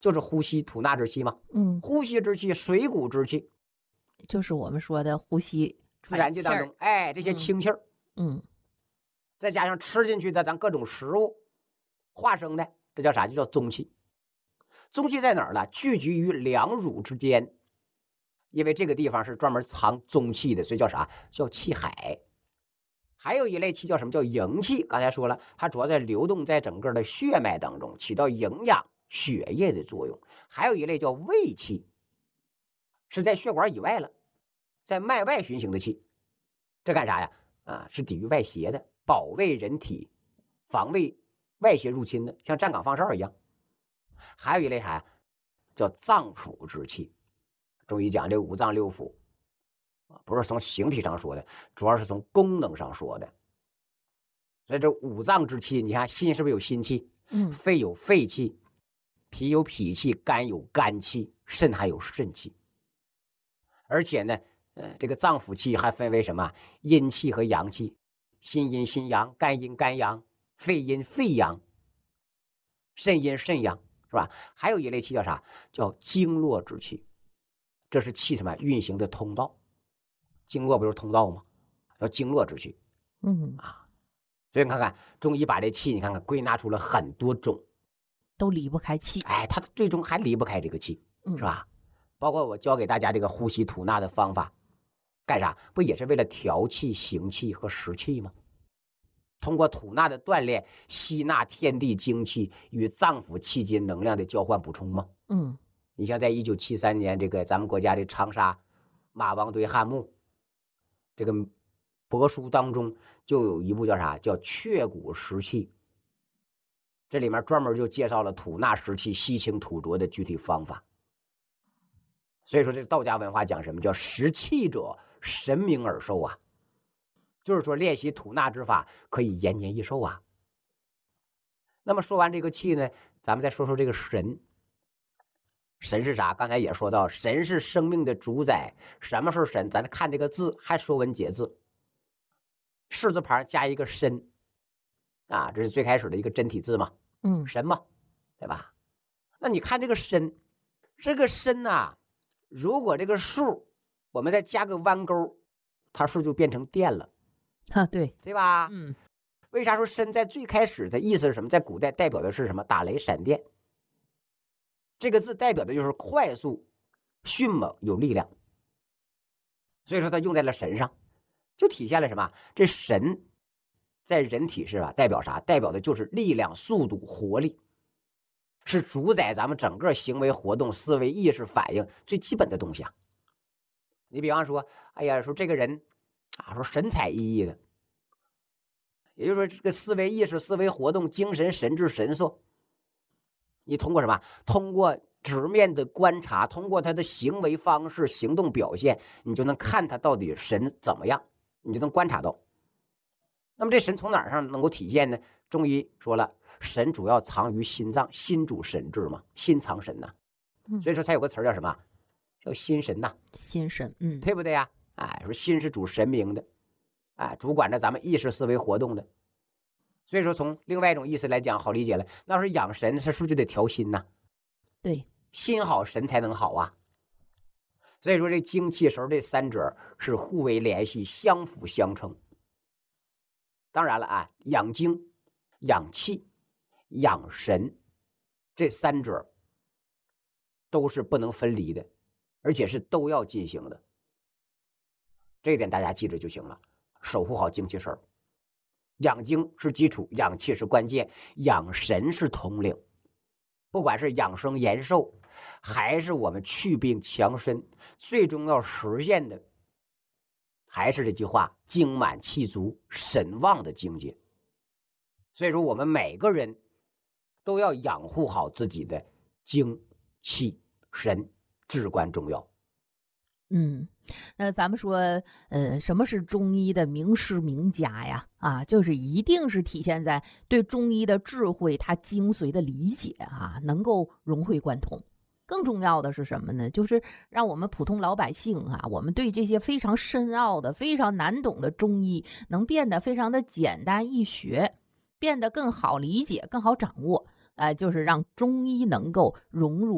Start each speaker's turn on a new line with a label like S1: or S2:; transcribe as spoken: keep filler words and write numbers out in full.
S1: 就是呼吸吐纳之气嘛。
S2: 嗯，
S1: 呼吸之气，水谷之气，
S2: 就是我们说的呼吸
S1: 自然界当中，哎，这些清气儿，
S2: 嗯，
S1: 再加上吃进去的咱各种食物化生的，这叫啥？就叫宗气。宗气在哪儿呢？聚集于两乳之间，因为这个地方是专门藏宗气的，所以叫啥？叫气海。还有一类气叫什么？叫营气。刚才说了，它主要在流动在整个的血脉当中，起到营养血液的作用。还有一类叫卫气，是在血管以外了，在脉外循行的气。这干啥呀？啊，是抵御外邪的，保卫人体，防卫外邪入侵的，像站岗放哨一样。还有一类啥呀？叫脏腑之气。中医讲这五脏六腑，不是从形体上说的，主要是从功能上说的。所以这五脏之气，你看心是不是有心气？
S2: 嗯，
S1: 肺有肺气，脾有脾气，肝有肝气，肾还有肾气。而且呢，呃，这个脏腑气还分为什么？阴气和阳气，心阴心阳，肝阴肝阳，肺阴肺阳，肾阴肾阳，是吧？还有一类气叫啥？叫经络之气，这是气什么运行的通道。经络不是通道吗？叫经络之气。
S2: 嗯
S1: 啊，所以你看看中医把这气，你看看归纳出了很多种，
S2: 都离不开气。
S1: 哎，它最终还离不开这个气，是吧？包括我教给大家这个呼吸吐纳的方法，干啥？不也是为了调气、行气和食气吗？通过吐纳的锻炼，吸纳天地精气与脏腑气机能量的交换补充吗？
S2: 嗯，
S1: 你像在一九七三年，这个咱们国家的长沙马王堆汉墓这个帛书当中就有一部叫啥？叫确骨食气。这里面专门就介绍了吐纳食气、吸清吐浊的具体方法。所以说，这道家文化讲什么叫食气者，神明而寿啊？就是说，练习吐纳之法可以延年益寿啊。那么说完这个气呢，咱们再说说这个神。神是啥？刚才也说到，神是生命的主宰。什么是神？咱看这个字，还说文解字，士字旁加一个身啊，这是最开始的一个真体字嘛。
S2: 嗯，
S1: 神嘛，对吧？那你看这个身，这个身啊，如果这个数我们再加个弯钩，它数就变成电了
S2: 啊，对
S1: 对吧？
S2: 嗯，
S1: 为啥说身在最开始的意思是什么？在古代代表的是什么？打雷闪电。这个字代表的就是快速、迅猛、有力量，所以说它用在了神上，就体现了什么？这神在人体是吧？代表啥？代表的就是力量、速度、活力，是主宰咱们整个行为活动、思维、意识、反应最基本的东西啊。你比方说，哎呀，说这个人啊，说神采奕奕的，也就是说这个思维、意识、思维活动、精神、神志、神色。你通过什么？通过直面的观察，通过他的行为方式、行动表现，你就能看他到底神怎么样，你就能观察到。那么这神从哪儿上能够体现呢？中医说了，神主要藏于心脏，心主神志嘛，心藏神呐、啊。所以说才有个词叫什么？叫心神呐、啊。
S2: 心神，嗯，
S1: 对不对呀？哎，说心是主神明的，哎，主管着咱们意识思维活动的。所以说，从另外一种意思来讲，好理解了。那要是养神，是不是就得调心呢？
S2: 对，
S1: 心好，神才能好啊。所以说，这精气神这三者是互为联系，相辅相成。当然了啊，养精、养气、养神这三者都是不能分离的，而且是都要进行的。这一点大家记着就行了，守护好精气神。养精是基础，养气是关键，养神是统领。不管是养生延寿，还是我们祛病强身，最终要实现的还是这句话：精满气足、神旺的境界。所以说，我们每个人都要养护好自己的精、气、神，至关重要。
S2: 嗯，那咱们说，呃，什么是中医的名师名家呀？啊，就是一定是体现在对中医的智慧，它精髓的理解啊，能够融会贯通。更重要的是什么呢？就是让我们普通老百姓啊，我们对这些非常深奥的、非常难懂的中医，能变得非常的简单易学，变得更好理解、更好掌握。呃，就是让中医能够融入